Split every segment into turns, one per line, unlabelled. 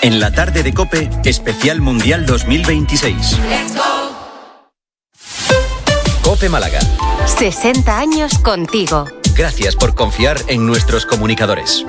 En la tarde de COPE, especial Mundial 2026. COPE Málaga.
60 años contigo.
Gracias por confiar en nuestros comunicadores.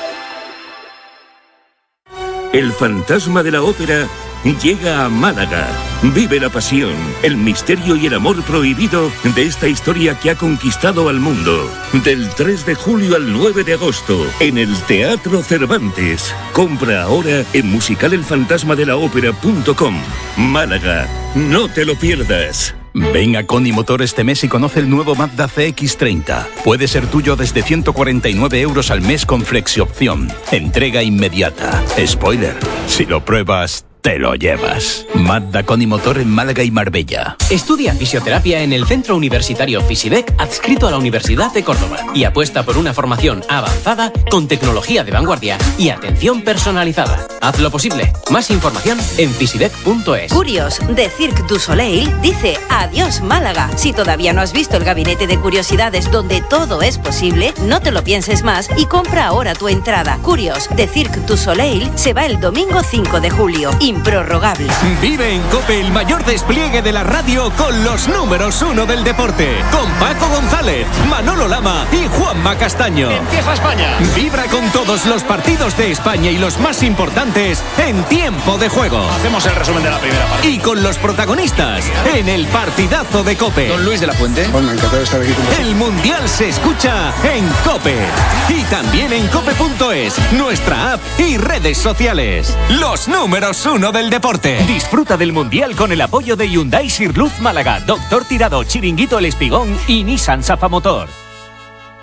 El fantasma de la ópera llega a Málaga. Vive la pasión, el misterio y el amor prohibido de esta historia que ha conquistado al mundo. Del 3 de julio al 9 de agosto, en el Teatro Cervantes. Compra ahora en musicalelfantasmadelaopera.com. Málaga, no te lo pierdas.
Ven a Coni Motor este mes y conoce el nuevo Mazda CX-30. Puede ser tuyo desde 149 euros al mes con flexiopción. Entrega inmediata. Spoiler, si lo pruebas, te lo llevas. Mazda Coni Motor en Málaga y Marbella.
Estudia fisioterapia en el Centro Universitario Fisidec, adscrito a la Universidad de Córdoba, y apuesta por una formación avanzada con tecnología de vanguardia y atención personalizada. Haz lo posible. Más información en fisidec.es.
Curios, de Cirque du Soleil, dice adiós Málaga. Si todavía no has visto el gabinete de curiosidades donde todo es posible, no te lo pienses más y compra ahora tu entrada. Curios, de Cirque du Soleil se va el domingo 5 de julio. Improrrogable.
Vive en COPE el mayor despliegue de la radio con los números 1 del deporte. Con Paco González, Manolo Lama y Juanma Castaño.
¡Empieza España!
Vibra con todos los partidos de España y los más importantes en tiempo de juego.
Hacemos el resumen de la primera parte.
Y con los protagonistas en el partidazo de COPE.
Don Luis de la Fuente.
Bueno, encantado de estar aquí con vosotros.
El Mundial se escucha en COPE. Y también en cope.es, nuestra app y redes sociales. Los números 1 del deporte. Disfruta del Mundial con el apoyo de Hyundai Sirluz Málaga, Doctor Tirado, Chiringuito El Espigón y Nissan Safa Motor.